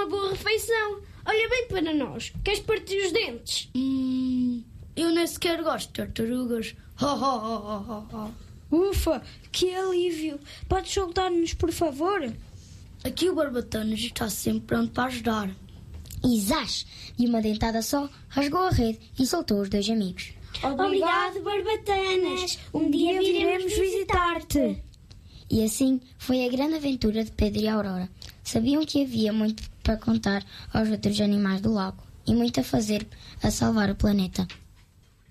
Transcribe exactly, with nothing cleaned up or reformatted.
boa refeição. Olha bem para nós. Queres partir os dentes? Hum, eu nem sequer gosto de tartarugas. Ho, ho, ho, ho, ho. Ufa, que alívio. Podes soltar-nos, por favor? Aqui o Barbatanas está sempre pronto para ajudar. E zás, de uma dentada só, rasgou a rede e soltou os dois amigos. Obrigado, Barbatanas. Um dia viremos visitar-te. E assim foi a grande aventura de Pedro e Aurora. Sabiam que havia muito para contar aos outros animais do lago e muito a fazer a salvar o planeta.